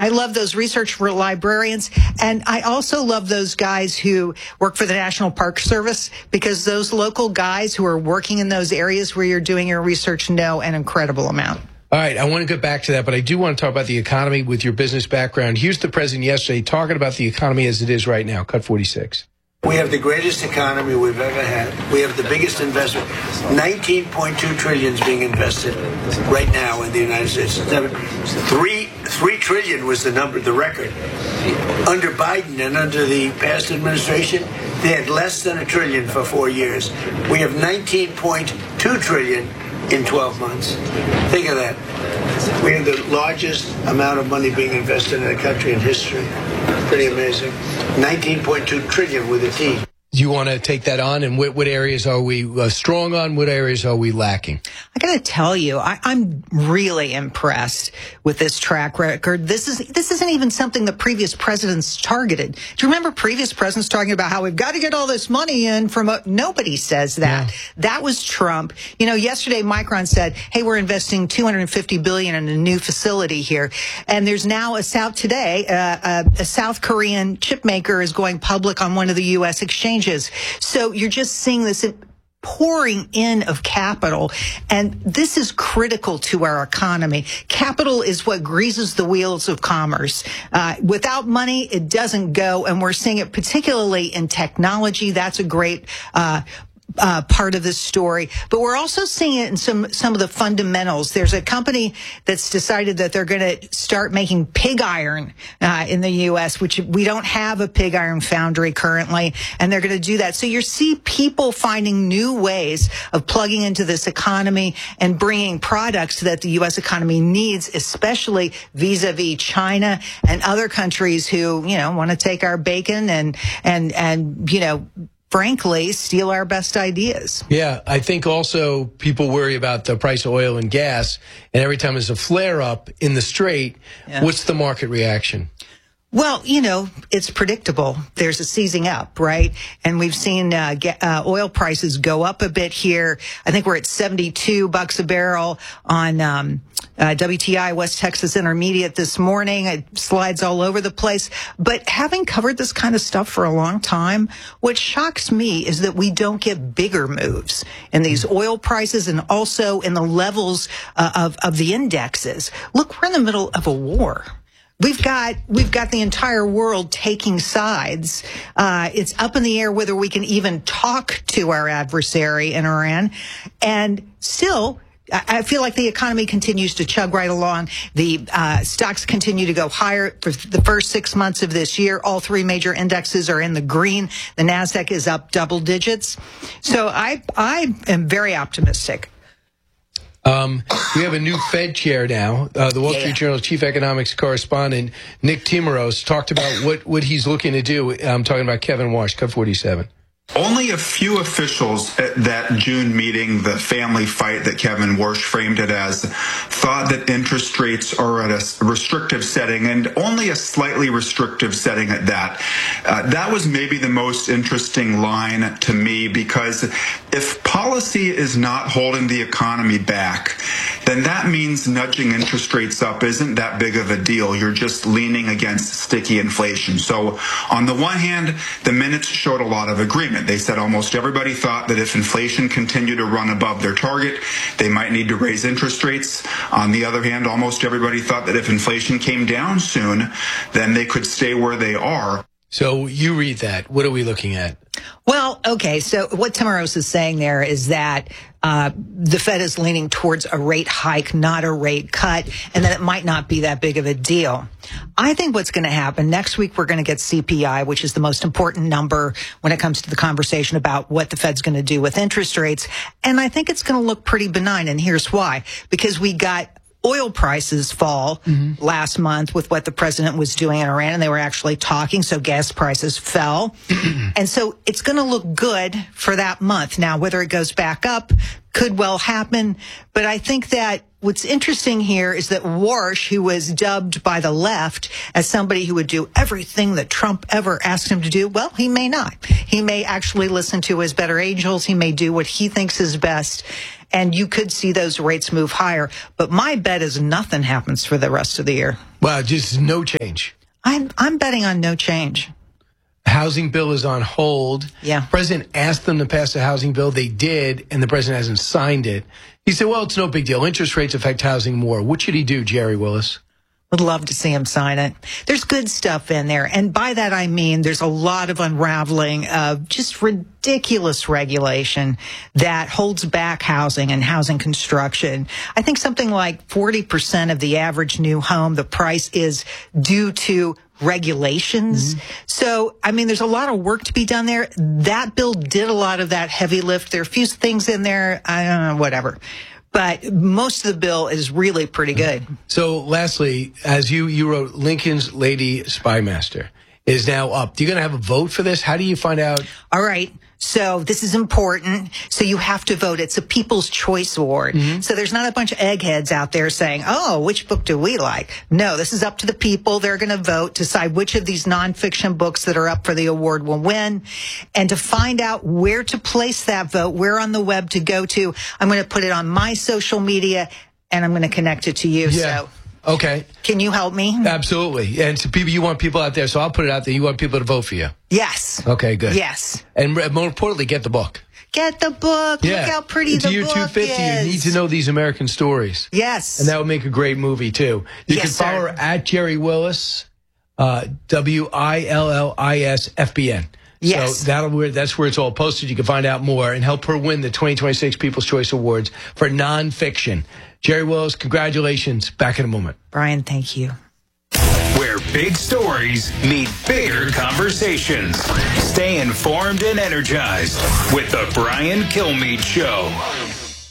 I love those research librarians, and I also love those guys who work for the National Park Service, because those local guys who are working in those areas where you're doing your research know an incredible amount. All right, I want to get back to that, but I do want to talk about the economy with your business background. Here's the president yesterday talking about the economy as it is right now. Cut 46. We have the greatest economy we've ever had. We have the biggest investment. 19.2 trillion is being invested right now in the United States. 3 trillion was the record. Under Biden and under the past administration, they had less than $1 trillion for 4 years. We have 19.2 trillion in 12 months. Think of that. We have the largest amount of money being invested in a country in history. Pretty amazing. 19.2 trillion with a T. Do you want to take that on? And what areas are we strong on? What areas are we lacking? I got to tell you, I'm really impressed with this track record. This isn't even something the previous presidents targeted. Do you remember previous presidents talking about how we've got to get all this money in from nobody says that. Yeah. That was Trump. You know, yesterday Micron said, hey, we're investing $250 billion in a new facility here. And there's now a South Korean chip maker is going public on one of the U.S. exchanges. So you're just seeing this pouring in of capital, and this is critical to our economy. Capital is what greases the wheels of commerce. Without money, it doesn't go, and we're seeing it particularly in technology. That's a great part of this story, but we're also seeing it in some of the fundamentals. There's a company that's decided that they're going to start making pig iron in the U.S., which we don't have a pig iron foundry currently, and they're going to do that. So you see people finding new ways of plugging into this economy and bringing products that the U.S. economy needs, especially vis-a-vis China and other countries who, want to take our bacon and frankly, steal our best ideas. Yeah, I think also people worry about the price of oil and gas, and every time there's a flare-up in the Strait, what's the market reaction? Well, it's predictable. There's a seizing up, right? And we've seen oil prices go up a bit here. I think we're at $72 a barrel on WTI, West Texas Intermediate this morning. It slides all over the place. But having covered this kind of stuff for a long time, what shocks me is that we don't get bigger moves in these oil prices and also in the levels of the indexes. Look, we're in the middle of a war. We've got the entire world taking sides. It's up in the air whether we can even talk to our adversary in Iran. And still, I feel like the economy continues to chug right along. The stocks continue to go higher for the first 6 months of this year. All 3 major indexes are in the green. The NASDAQ is up double digits. So I am very optimistic. We have a new Fed chair now. The Wall Street Journal chief economics correspondent, Nick Timiraos, talked about what he's looking to do. I'm talking about Kevin Warsh, Cut 47. Only a few officials at that June meeting, the family fight that Kevin Warsh framed it as, thought that interest rates are at a restrictive setting, and only a slightly restrictive setting at that. That was maybe the most interesting line to me, because if policy is not holding the economy back, then that means nudging interest rates up isn't that big of a deal. You're just leaning against sticky inflation. So on the one hand, the minutes showed a lot of agreement. They said almost everybody thought that if inflation continued to run above their target, they might need to raise interest rates. On the other hand, almost everybody thought that if inflation came down soon, then they could stay where they are. So you read that. What are we looking at? Well, okay, so what Timiraos is saying there is that the Fed is leaning towards a rate hike, not a rate cut, and that it might not be that big of a deal. I think what's going to happen next week, we're going to get CPI, which is the most important number when it comes to the conversation about what the Fed's going to do with interest rates. And I think it's going to look pretty benign. And here's why. Because we got oil prices fall last month with what the president was doing in Iran, and they were actually talking, so gas prices fell. And so it's going to look good for that month. Now, whether it goes back up could well happen, but I think that what's interesting here is that Warsh, who was dubbed by the left as somebody who would do everything that Trump ever asked him to do, well, he may not. He may actually listen to his better angels. He may do what he thinks is best. and you could see those rates move higher. But my bet is nothing happens for the rest of the year. Wow, just no change. I'm betting on no change. Housing bill is on hold. Yeah. The president asked them to pass the housing bill. They did, and the president hasn't signed it. He said, well, it's no big deal. Interest rates affect housing more. What should he do, Jerry Willis? Would love to see him sign it. There's good stuff in there. And by that, I mean there's a lot of unraveling of just ridiculous regulation that holds back housing and housing construction. I think something like 40% of the average new home, the price is due to regulations. So, I mean, there's a lot of work to be done there. That bill did a lot of that heavy lift. There are a few things in there, I don't know, whatever. But most of the bill is really pretty good. So, lastly, as you wrote, Lincoln's Lady Spymaster is now up. You're going to have a vote for this? How do you find out? All right. So this is important. So you have to vote. It's a People's Choice Award. So there's not a bunch of eggheads out there saying, oh, which book do we like? No, this is up to the people. They're going to vote, decide which of these nonfiction books that are up for the award will win. And to find out where to place that vote, where on the web to go to, I'm going to put it on my social media and I'm going to connect it to you. Yeah. So okay. Can you help me? Absolutely. And so people, you want people out there, so I'll put it out there. You want people to vote for you. Yes. Okay, good. Yes. And more importantly, get the book. Get the book. Yeah. Look how pretty it's the year book 250. is. You need to know these American stories. Yes. And that would make a great movie, too. You Yes, can follow sir. her at Jerry Willis, WILLIS FBN. Yes. So that's where it's all posted. You can find out more and help her win the 2026 People's Choice Awards for nonfiction. Jerry Willis, congratulations. Back in a moment. Brian, thank you. Where big stories meet bigger conversations. Stay informed and energized with the Brian Kilmeade Show.